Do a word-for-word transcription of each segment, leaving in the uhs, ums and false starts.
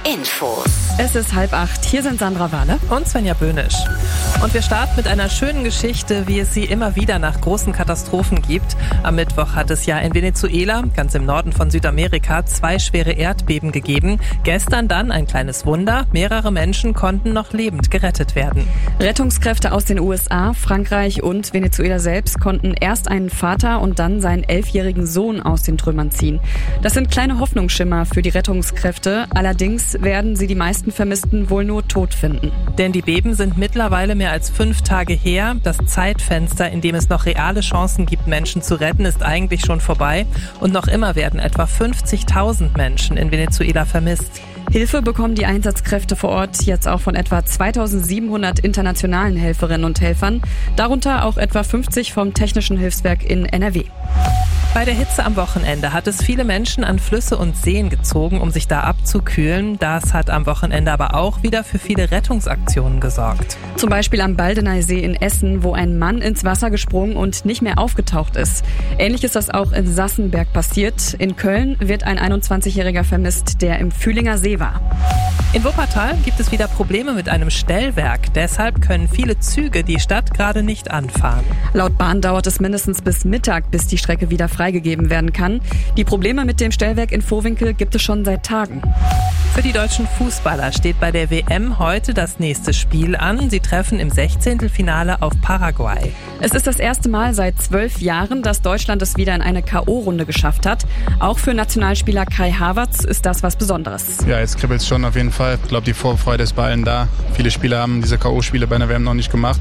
Infos. Es ist halb acht. Hier sind Sandra Wahle und Svenja Böhnisch. Und wir starten mit einer schönen Geschichte, wie es sie immer wieder nach großen Katastrophen gibt. Am Mittwoch hat es ja in Venezuela, ganz im Norden von Südamerika, zwei schwere Erdbeben gegeben. Gestern dann ein kleines Wunder. Mehrere Menschen konnten noch lebend gerettet werden. Rettungskräfte aus den U S A, Frankreich und Venezuela selbst konnten erst einen Vater und dann seinen elfjährigen Sohn aus den Trümmern ziehen. Das sind kleine Hoffnungsschimmer für die Rettungskräfte. Allerdings werden sie die meisten Vermissten wohl nur tot finden. Denn die Beben sind mittlerweile mehr als fünf Tage her. Das Zeitfenster, in dem es noch reale Chancen gibt, Menschen zu retten, ist eigentlich schon vorbei. Und noch immer werden etwa fünfzigtausend Menschen in Venezuela vermisst. Hilfe bekommen die Einsatzkräfte vor Ort jetzt auch von etwa zweitausendsiebenhundert internationalen Helferinnen und Helfern, darunter auch etwa fünfzig vom Technischen Hilfswerk in N R W. Bei der Hitze am Wochenende hat es viele Menschen an Flüsse und Seen gezogen, um sich da abzukühlen. Das hat am Wochenende aber auch wieder für viele Rettungsaktionen gesorgt. Zum Beispiel am Baldeneysee in Essen, wo ein Mann ins Wasser gesprungen und nicht mehr aufgetaucht ist. Ähnlich ist das auch in Sassenberg passiert. In Köln wird ein einundzwanzigjähriger vermisst, der im Fühlinger See war. In Wuppertal gibt es wieder Probleme mit einem Stellwerk. Deshalb können viele Züge die Stadt gerade nicht anfahren. Laut Bahn dauert es mindestens bis Mittag, bis die Strecke wieder freigegeben werden kann. Die Probleme mit dem Stellwerk in Vohwinkel gibt es schon seit Tagen. Für die deutschen Fußballer steht bei der W M heute das nächste Spiel an. Sie treffen im Sechzehntelfinale auf Paraguay. Es ist das erste Mal seit zwölf Jahren, dass Deutschland es wieder in eine K O-Runde geschafft hat. Auch für Nationalspieler Kai Havertz ist das was Besonderes. Ja, jetzt kribbelt es schon auf jeden Fall. Ich glaube, die Vorfreude ist bei allen da. Viele Spieler haben diese K O-Spiele bei einer W M noch nicht gemacht.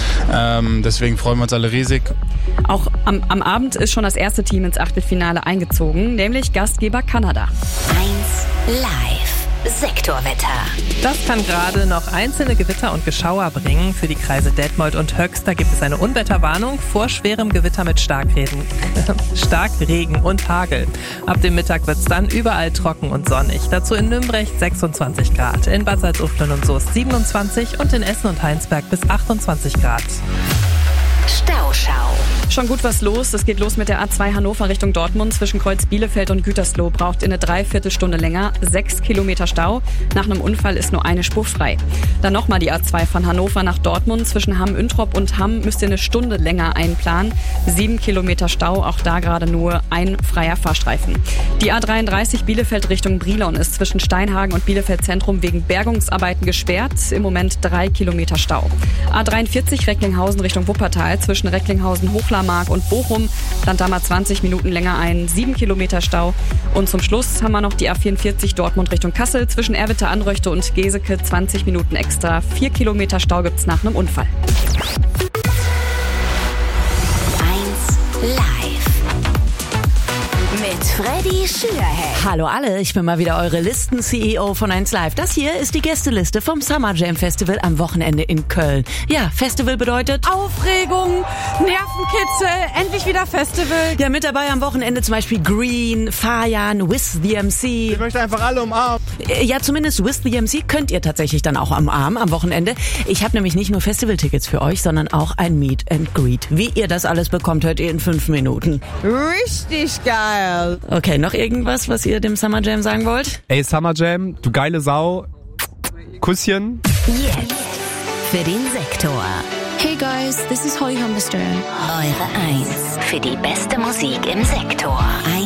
Ähm, deswegen freuen wir uns alle riesig. Auch am, am Abend ist schon das erste Team ins Achtelfinale eingezogen, nämlich Gastgeber Kanada. eins live. Sektorwetter. Das kann gerade noch einzelne Gewitter und Geschauer bringen. Für die Kreise Detmold und Höxter gibt es eine Unwetterwarnung vor schwerem Gewitter mit Starkregen, Starkregen und Hagel. Ab dem Mittag wird es dann überall trocken und sonnig. Dazu in Nümbrecht sechsundzwanzig Grad, in Bad Salzuflen und Soest siebenundzwanzig und in Essen und Heinsberg bis achtundzwanzig Grad. Stauschau. Schon gut was los. Es geht los mit der A zwei Hannover Richtung Dortmund. Zwischen Kreuz Bielefeld und Gütersloh braucht ihr eine Dreiviertelstunde länger. Sechs Kilometer Stau. Nach einem Unfall ist nur eine Spur frei. Dann nochmal die A zwei von Hannover nach Dortmund. Zwischen Hamm-Üntrop und Hamm müsst ihr eine Stunde länger einplanen. Sieben Kilometer Stau. Auch da gerade nur ein freier Fahrstreifen. Die A dreiunddreißig Bielefeld Richtung Brilon ist zwischen Steinhagen und Bielefeld Zentrum wegen Bergungsarbeiten gesperrt. Im Moment drei Kilometer Stau. A dreiundvierzig Recklinghausen Richtung Wuppertal. Zwischen Recklinghausen, Hochlarmark und Bochum plant da mal zwanzig Minuten länger ein, sieben Kilometer Stau. Und zum Schluss haben wir noch die A vierundvierzig Dortmund Richtung Kassel. Zwischen Erwitte, Anröchte und Geseke zwanzig Minuten extra. vier Kilometer Stau gibt's nach einem Unfall. eins live. Mit Freddy Schürheck. Hallo alle, ich bin mal wieder eure Listen-C E O von eins Live. Das hier ist die Gästeliste vom Summer Jam Festival am Wochenende in Köln. Ja, Festival bedeutet Aufregung, Nervenkitzel, endlich wieder Festival. Ja, mit dabei am Wochenende zum Beispiel Green, Fajan, With the M C. Ich möchte einfach alle umarmen. Ja, zumindest With the M C könnt ihr tatsächlich dann auch umarmen am Wochenende. Ich habe nämlich nicht nur Festivaltickets für euch, sondern auch ein Meet and Greet. Wie ihr das alles bekommt, hört ihr in fünf Minuten. Richtig geil. Okay, noch irgendwas, was ihr dem Summer Jam sagen wollt? Ey, Summer Jam, du geile Sau. Kusschen. Jetzt für den Sektor. Hey guys, this is Holly Humberstone. Eure eins für die beste Musik im Sektor.